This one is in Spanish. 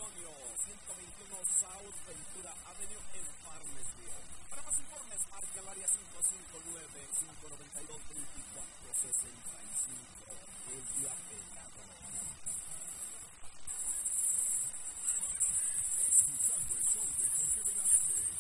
Antonio, 121 South Ventura Avenue en Farmesville. Para más informes, marca el área 559-592-2465. El viaje.